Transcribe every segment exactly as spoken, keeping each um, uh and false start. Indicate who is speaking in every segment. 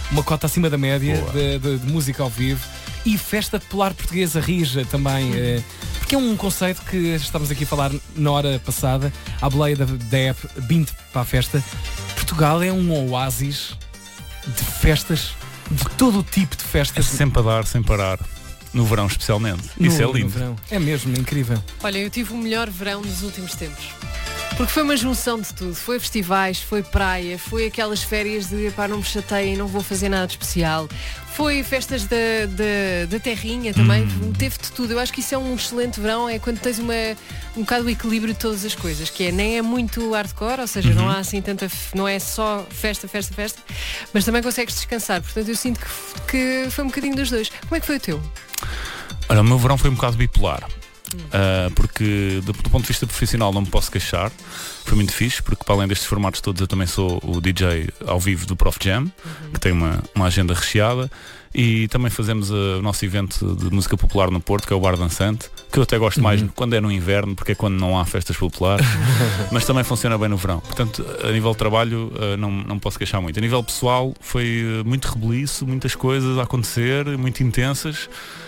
Speaker 1: uma cota acima da média de, de, de música ao vivo. E festa popular portuguesa rija também, eh, porque é um conceito que estamos aqui a falar na hora passada, à boleia da, da app Binte para a Festa. Portugal é um oásis de festas, de todo o tipo de festas.
Speaker 2: É sempre a dar, sem parar. No verão especialmente.
Speaker 1: No,
Speaker 2: Isso é lindo.
Speaker 1: No verão. É mesmo, incrível.
Speaker 3: Olha, eu tive o melhor verão dos últimos tempos. Porque foi uma junção de tudo. Foi festivais, foi praia, foi aquelas férias de pá, não me chateiem, não vou fazer nada de especial. Foi festas da, da, da terrinha também. Hum. Teve de tudo. Eu acho que isso é um excelente verão, é quando tens uma, um bocado o equilíbrio de todas as coisas, que é nem é muito hardcore, ou seja, uhum. não há assim tanta, não é só festa, festa, festa, mas também consegues descansar. Portanto, eu sinto que, que foi um bocadinho dos dois. Como é que foi o teu?
Speaker 2: Olha, o meu verão foi um bocado bipolar. Uh, porque do, do ponto de vista profissional não me posso queixar, foi muito fixe, porque para além destes formatos todos eu também sou o D J ao vivo do Prof Jam, uhum. que tem uma, uma agenda recheada, e também fazemos uh, o nosso evento de música popular no Porto, que é o Bar Dançante, que eu até gosto uhum. mais quando é no inverno, porque é quando não há festas populares, mas também funciona bem no verão. Portanto, a nível de trabalho uh, não, não me posso queixar muito. A nível pessoal foi uh, muito rebuliço, muitas coisas a acontecer, muito intensas.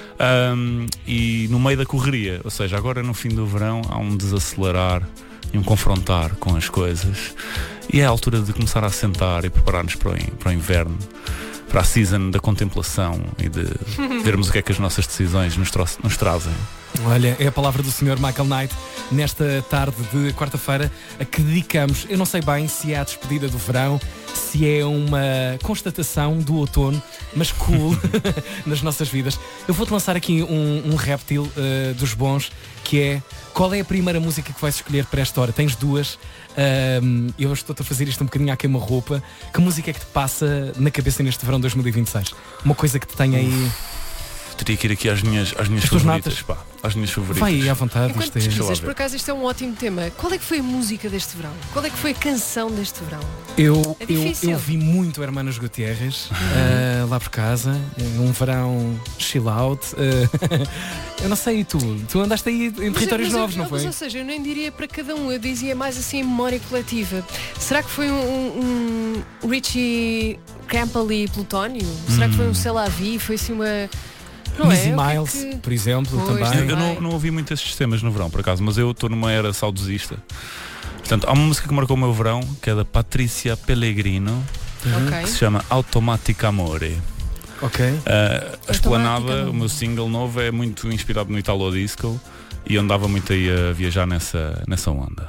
Speaker 2: Um, e no meio da correria, ou seja, agora no fim do verão há um desacelerar e um confrontar com as coisas, e é a altura de começar a sentar e preparar-nos para o, para o inverno, para a season da contemplação e de vermos o que é que as nossas decisões nos, tro- nos trazem.
Speaker 1: Olha, é a palavra do senhor Michael Knight nesta tarde de quarta-feira, a que dedicamos, eu não sei bem se é a despedida do verão, se é uma constatação do outono, mas cool nas nossas vidas. Eu vou-te lançar aqui um, um réptil uh, dos bons, que é: qual é a primeira música que vais escolher para esta hora? Tens duas. Uh, eu estou-te a fazer isto um bocadinho à queima-roupa. Que música é que te passa na cabeça neste verão dois mil e vinte e seis? Uma coisa que te tenha aí...
Speaker 2: Teria que ir aqui às minhas, às minhas favoritas, pá, às minhas favoritas.
Speaker 1: Vai aí à vontade.
Speaker 3: Enquanto pesquisas, por acaso isto é um ótimo tema. Qual é que foi a música deste verão? Qual é que foi a canção deste verão?
Speaker 1: Eu,
Speaker 3: é
Speaker 1: eu, eu vi muito Hermanos Gutierrez uhum. uh, lá por casa, um verão chill out. Uh, eu não sei, tu, tu andaste aí em mas, territórios
Speaker 3: mas,
Speaker 1: novos,
Speaker 3: eu,
Speaker 1: não foi?
Speaker 3: Mas, ou seja, eu nem diria para cada um, eu dizia mais assim em memória coletiva. Será que foi um, um Richie Campbell e Plutónio? Será hum. que foi um C'est la vie? Foi assim uma... Não
Speaker 1: Missy
Speaker 3: é?
Speaker 1: Miles,
Speaker 3: que...
Speaker 1: por exemplo,
Speaker 3: pois,
Speaker 1: também.
Speaker 2: Eu, eu não, não ouvi muito esses temas no verão, por acaso, mas eu estou numa era saudosista. Portanto, há uma música que marcou o meu verão, que é da Patrícia Pellegrino, uhum.
Speaker 3: okay.
Speaker 2: que se chama Automatic Amore.
Speaker 1: Ok.
Speaker 2: Uh, a Esplanada, o meu single novo, é muito inspirado no Italo Disco, e eu andava muito aí a viajar nessa, nessa onda.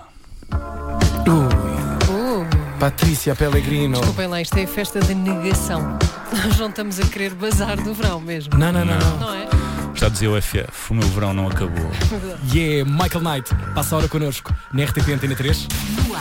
Speaker 1: Uh. Patrícia Pellegrino.
Speaker 3: Desculpem lá, isto é a festa da negação. Nós não estamos a querer bazar do verão mesmo.
Speaker 1: Não, não, não. Não,
Speaker 3: não é?
Speaker 2: Já dizia o F F, o meu verão não acabou.
Speaker 1: Yeah, Michael Knight, passa a hora connosco na R T P Antena três.